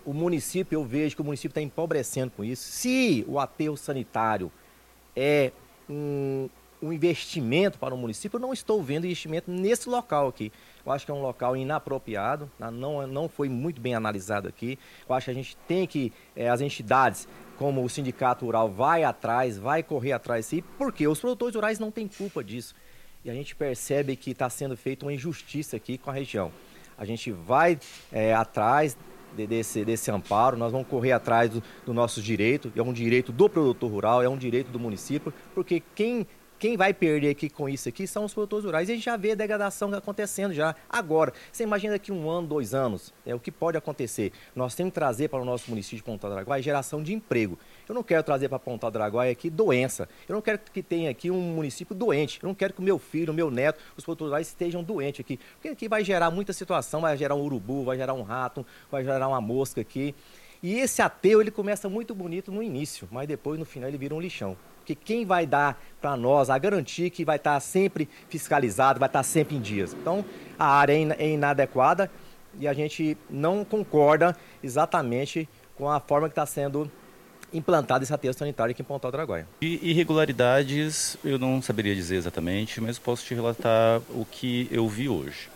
o município, eu vejo que o município está empobrecendo com isso. Se o aterro sanitário é um investimento para o município, eu não estou vendo investimento nesse local aqui. Eu acho que é um local inapropriado, não foi muito bem analisado aqui. Eu acho que a gente tem que, as entidades, como o Sindicato Rural, vai correr atrás disso, porque os produtores rurais não têm culpa disso. E a gente percebe que está sendo feita uma injustiça aqui com a região. A gente vai atrás desse amparo, nós vamos correr atrás do nosso direito, é um direito do produtor rural, é um direito do município, porque quem vai perder aqui com isso aqui são os produtores rurais. E a gente já vê a degradação acontecendo já. Agora, você imagina daqui 1 ano, 2 anos, o que pode acontecer? Nós temos que trazer para o nosso município de Pontal do Araguaia geração de emprego. Eu não quero trazer para Pontal do Araguaia aqui doença. Eu não quero que tenha aqui um município doente. Eu não quero que o meu filho, o meu neto, os produtores rurais estejam doentes aqui. Porque aqui vai gerar muita situação, vai gerar um urubu, vai gerar um rato, vai gerar uma mosca aqui. E esse aterro, ele começa muito bonito no início, mas depois, no final, ele vira um lixão. Porque quem vai dar para nós a garantia que vai estar sempre fiscalizado, vai estar sempre em dias. Então, a área é inadequada e a gente não concorda exatamente com a forma que está sendo implantado esse aterro sanitário aqui em Pontal do Araguaia. E irregularidades, eu não saberia dizer exatamente, mas posso te relatar o que eu vi hoje.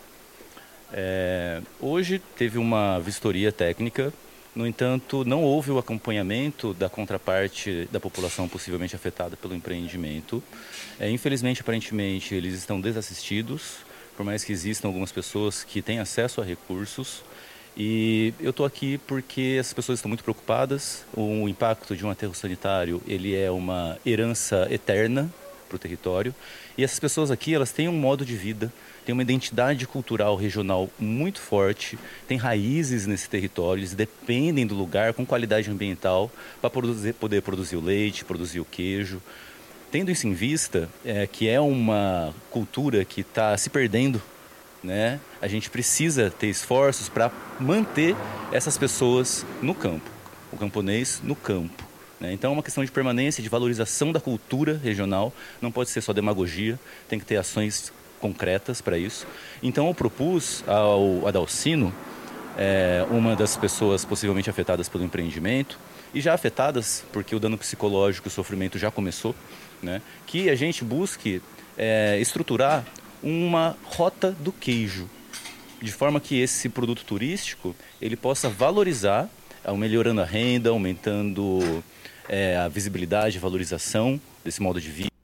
Hoje teve uma vistoria técnica. No entanto, não houve o acompanhamento da contraparte da população possivelmente afetada pelo empreendimento. Infelizmente, aparentemente, eles estão desassistidos, por mais que existam algumas pessoas que têm acesso a recursos. E eu estou aqui porque essas pessoas estão muito preocupadas. O impacto de um aterro sanitário, ele é uma herança eterna para o território. E essas pessoas aqui, elas têm um modo de vida, têm uma identidade cultural regional muito forte, têm raízes nesse território, eles dependem do lugar com qualidade ambiental para poder produzir o leite, produzir o queijo. Tendo isso em vista, que é uma cultura que está se perdendo, né? A gente precisa ter esforços para manter essas pessoas no campo, o camponês no campo. Então é uma questão de permanência, de valorização da cultura regional, não pode ser só demagogia, tem que ter ações concretas para isso. Então eu propus ao Adalcino, uma das pessoas possivelmente afetadas pelo empreendimento, e já afetadas porque o dano psicológico, o sofrimento já começou, né? Que a gente busque estruturar uma rota do queijo, de forma que esse produto turístico ele possa valorizar, melhorando a renda, aumentando a visibilidade e valorização desse modo de vida.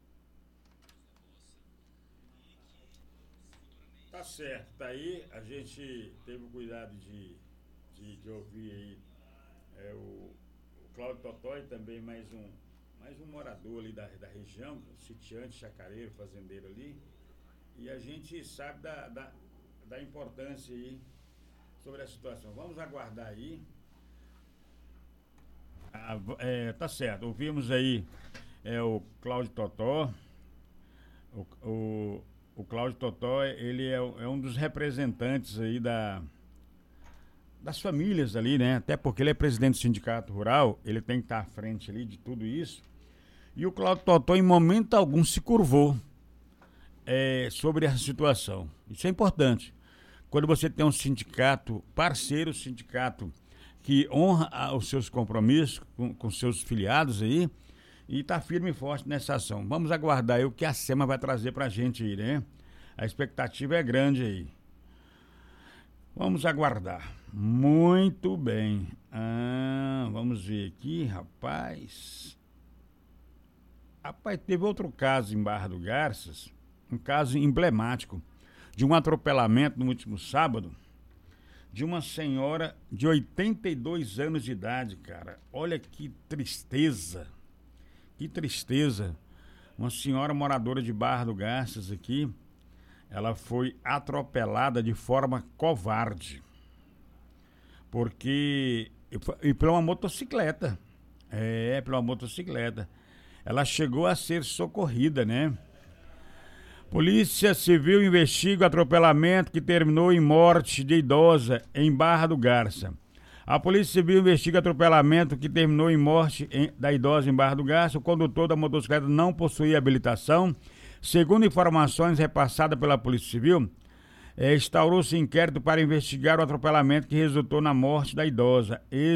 Tá certo, tá aí, a gente teve o cuidado de ouvir aí o Cláudio Totó e também mais um morador ali da região, sitiante, chacareiro, fazendeiro ali, e a gente sabe da importância aí sobre a situação. Vamos aguardar aí. Tá certo, ouvimos aí o Cláudio Totó. O Cláudio Totó, ele é um dos representantes aí das famílias ali, né? Até porque ele é presidente do Sindicato Rural, ele tem que estar à frente ali de tudo isso. E o Cláudio Totó, em momento algum, se curvou sobre essa situação. Isso é importante. Quando você tem um sindicato parceiro, sindicato que honra os seus compromissos com seus filiados aí, e está firme e forte nessa ação. Vamos aguardar aí o que a SEMA vai trazer para a gente aí, né? A expectativa é grande aí. Vamos aguardar. Muito bem. Vamos ver aqui, rapaz. Rapaz, teve outro caso em Barra do Garças, um caso emblemático, de um atropelamento no último sábado, de uma senhora de 82 anos de idade, cara. Olha que tristeza. Que tristeza. Uma senhora moradora de Barra do Garças aqui, ela foi atropelada de forma covarde. E por uma motocicleta. Por uma motocicleta. Ela chegou a ser socorrida, né? Polícia Civil investiga o atropelamento que terminou em morte de idosa em Barra do Garça. A Polícia Civil investiga o atropelamento que terminou em morte da idosa em Barra do Garça. O condutor da motocicleta não possuía habilitação. Segundo informações repassadas pela Polícia Civil, instaurou-se inquérito para investigar o atropelamento que resultou na morte da idosa.